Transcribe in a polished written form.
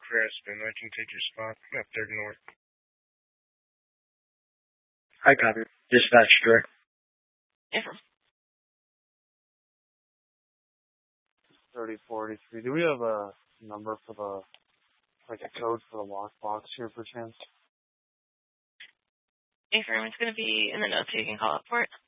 Crespin. I can take your spot. I'm at 3rd North. I copy. Dispatch direct. Affirm. 3043. Do we have a number for the, like a code for the lockbox here, per chance? Affirm. It's going to be in the notes, so you can call up for it.